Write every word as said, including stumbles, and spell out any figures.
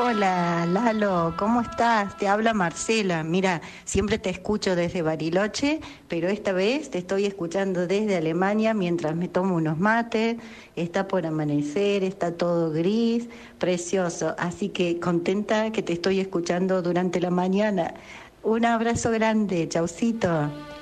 Hola, Lalo, ¿cómo estás? Te habla Marcela. Mira, siempre te escucho desde Bariloche, pero esta vez te estoy escuchando desde Alemania mientras me tomo unos mates. Está por amanecer, está todo gris, precioso. Así que contenta que te estoy escuchando durante la mañana. Un abrazo grande, chaucito.